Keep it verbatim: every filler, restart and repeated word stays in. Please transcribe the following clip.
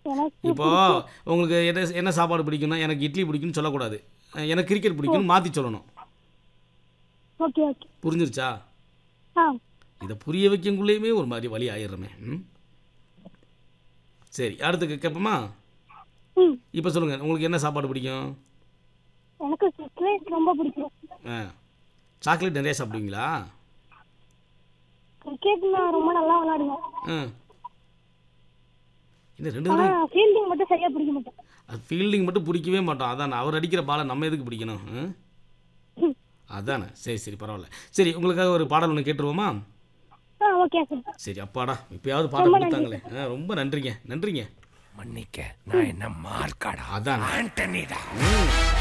எனக்கு இப்போ பிடிக்கும். உங்களுக்கு என்ன என்ன சாப்பாடு பிடிக்கும்னா எனக்கு இட்லி பிடிக்கும்னு சொல்லக்கூடாது. அஹ் எனக்கு கிரிக்கெட் பிடிக்கும்னு மாற்றி சொல்லணும். Okay okay. புரிஞ்சிருச்சா? ஆ இதை புரிய வைக்கக்குள்ளேயுமே ஒரு மாதிரி வழி ஆயிடுறமே. ம் சரி, அடுத்து கேட்போமா? ம் இப்போ சொல்லுங்கள், உங்களுக்கு என்ன சாப்பாடு பிடிக்கும்? எனக்கு கிரிக்கெட் ரொம்ப பிடிக்கும். ஆ சாக்லேட் நிறைய சாப்பிடுவீங்களா? கிரிக்கெட் நான் ரொம்ப நல்லா விளையாடுவேன். ஆ இந்த ரெண்டு ஆனா தடவை ஃபீல்டிங் மட்டும் சரியா பிடிக்க மாட்டேன். அது ஃபீல்டிங் மட்டும் பிடிக்கவே மாட்டோம். அதான் அவர் அடிக்கிற பாலை நம்ம எதுக்கு பிடிக்கணும்? ம்? ம். அதானே. சரி சரி, பரவாயில்ல. சரி, உங்களுக்காக ஒரு பாடல் ஒன்று கேட்டுருவோமா? ஆ ஓகே சார். சரி, அப்பாடா இப்பயாவது பாடல் ரொம்ப நன்றி கொடுத்தாங்களே. ஆ ரொம்ப நன்றிங்க நன்றிங்க. மன்னிக்க நான் என்ன மார்க்காடா அதானே. ஆண்டனிடா. ம்